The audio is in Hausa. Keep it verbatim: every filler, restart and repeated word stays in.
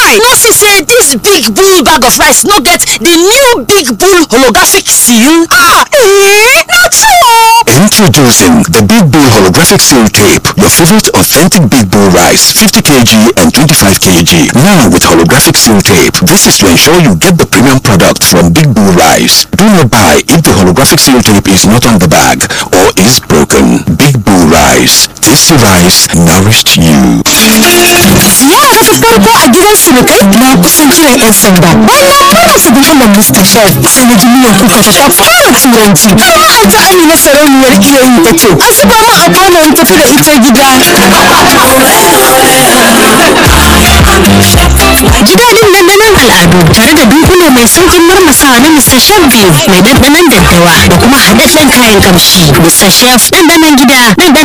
Kai, no see say this big bull bag of rice no get the new big bull holographic seal? Ah, eh, not true. Introducing the Big Bull Holographic Seal Tape, your favorite authentic Big Bull rice, fifty kilograms and twenty-five kilograms. Now with holographic seal tape, this is to ensure you get the premium product from Big Bull rice. Do not buy if the holographic seal tape is not on the bag or is broken. Big Bull rice, tasty rice nourished you. Yara ta farko a gidan surukai na kusan kiran 'yan sanda. Bayan fara su dunkulen Mister Chef sai na ji miyan kuka ta ta fara turanci. Kuma an ta Amina sarauniyar iyayi ta ce, "A zuba min a kwano in tafi da ita gida." Ji daɗin ɗanɗanon al'adu tare da dunkule mai saukin marmasawa na Mister Chef Beef mai ɗanɗanon daddawa da kuma haɗaɗɗen kayan ƙamshi. Mister Chef ɗanɗanon gida ɗanɗanon